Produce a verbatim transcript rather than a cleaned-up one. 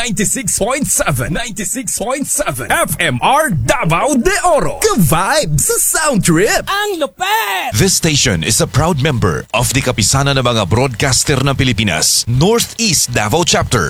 ninety-six point seven, ninety-six point seven F M R Davao de Oro. Ka-vibe sa Sound Trip. Ang lupet! This station is a proud member of the Kapisanan ng mga Broadcaster ng Pilipinas, Northeast Davao Chapter.